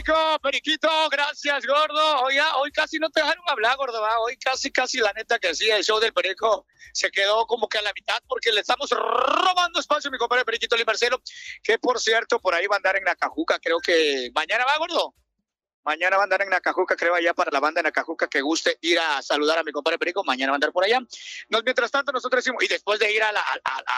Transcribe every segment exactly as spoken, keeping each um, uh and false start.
Periquito, gracias, gordo. Oye, hoy casi no te dejaron hablar, gordo, ¿va? Hoy casi, casi la neta que sí, el show del Perico se quedó como que a la mitad porque le estamos robando espacio a mi compadre Periquito Lee Marcelo, que por cierto, por ahí va a andar en Nacajuca, creo que mañana va, gordo. Mañana va a andar en Nacajuca, creo, allá para la banda de Nacajuca que guste ir a saludar a mi compadre Perico. Mañana va a andar por allá. Nos, mientras tanto, nosotros decimos, y después de ir a, la, a,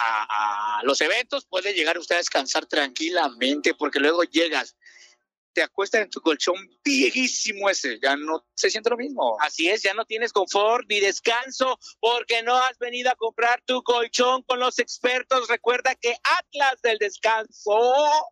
a, a los eventos, puede llegar usted a descansar tranquilamente, porque luego llegas, te acuestas en tu colchón viejísimo ese, ya no se siente lo mismo. Así es, ya no tienes confort ni descanso porque no has venido a comprar tu colchón con los expertos. Recuerda que Atlas del Descanso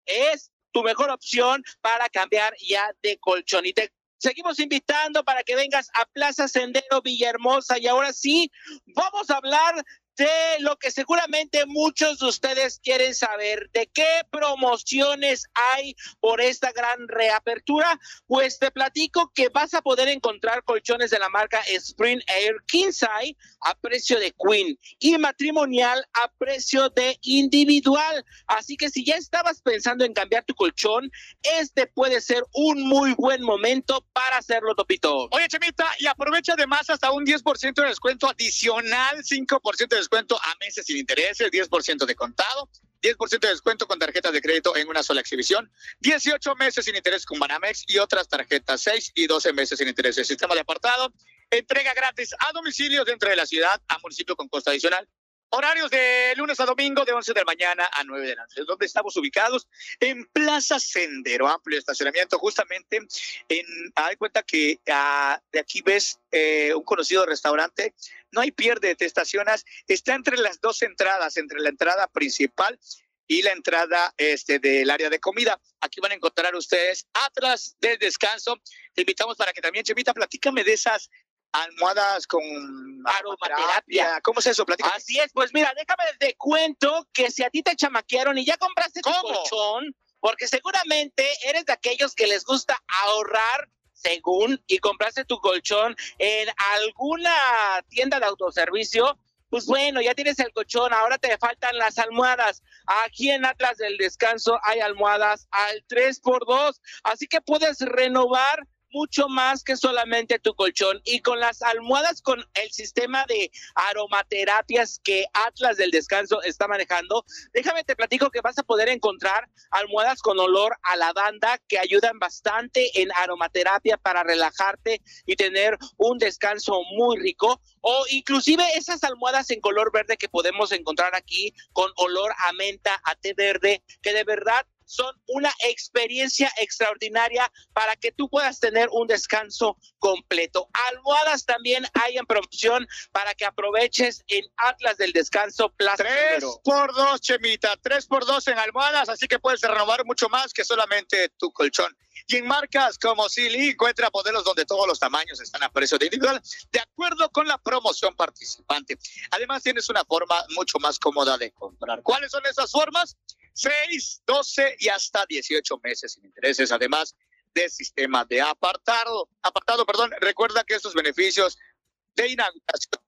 es tu mejor opción para cambiar ya de colchón. Y te seguimos invitando para que vengas a Plaza Sendero Villahermosa. Y ahora sí, vamos a hablar de lo que seguramente muchos de ustedes quieren saber, de qué promociones hay por esta gran reapertura. Pues te platico que vas a poder encontrar colchones de la marca Spring Air King Size a precio de Queen y matrimonial a precio de individual. Así que si ya estabas pensando en cambiar tu colchón, este puede ser un muy buen momento para hacerlo, Topito. Oye, Chemita, y aprovecha además hasta un diez por ciento de descuento adicional, cinco por ciento de descuento a meses sin intereses, diez por ciento de contado, diez por ciento de descuento con tarjetas de crédito en una sola exhibición, dieciocho meses sin intereses con Banamex y otras tarjetas seis y doce meses sin intereses. Sistema de apartado, entrega gratis a domicilio dentro de la ciudad, a municipio con costo adicional. Horarios de lunes a domingo de once de la mañana a nueve de la noche. ¿Dónde estamos ubicados? En Plaza Sendero, amplio estacionamiento, justamente en, hay cuenta que uh, de aquí ves eh, un conocido restaurante, no hay pierde, te estacionas, está entre las dos entradas, entre la entrada principal y la entrada este, del área de comida. Aquí van a encontrar ustedes Atlas del Descanso. Te invitamos para que también, Chemita, platícame de esas almohadas con aromaterapia. ¿Cómo es eso? Platícame. Así es, pues mira, déjame te cuento que si a ti te chamaquearon y ya compraste tu ¿Cómo? colchón, porque seguramente eres de aquellos que les gusta ahorrar según y compraste tu colchón en alguna tienda de autoservicio. Pues bueno, ya tienes el colchón, ahora te faltan las almohadas. Aquí en Atlas del Descanso hay almohadas al tres por dos, así que puedes renovar mucho más que solamente tu colchón. Y con las almohadas, con el sistema de aromaterapias que Atlas del Descanso está manejando, déjame te platico que vas a poder encontrar almohadas con olor a lavanda que ayudan bastante en aromaterapia para relajarte y tener un descanso muy rico, o inclusive esas almohadas en color verde que podemos encontrar aquí con olor a menta, a té verde, que de verdad son una experiencia extraordinaria para que tú puedas tener un descanso completo. Almohadas también hay en promoción para que aproveches en Atlas del Descanso Plaza Tres por dos, Chemita, tres por dos en almohadas, así que puedes renovar mucho más que solamente tu colchón. Y en marcas como Silly encuentra modelos donde todos los tamaños están a precio de individual, de acuerdo con la promoción participante. Además, tienes una forma mucho más cómoda de comprar. ¿Cuáles son esas formas? seis, doce y hasta dieciocho meses sin intereses, además del sistema de apartado. Apartado, perdón. Recuerda que estos beneficios de inauguración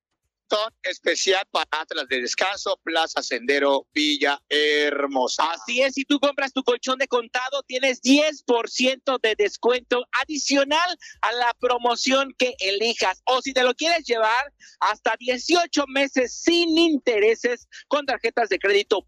son especial para Atlas de Descanso, Plaza Sendero, Villahermosa. Así es, si tú compras tu colchón de contado, tienes diez por ciento de descuento adicional a la promoción que elijas. O si te lo quieres llevar, hasta dieciocho meses sin intereses con tarjetas de crédito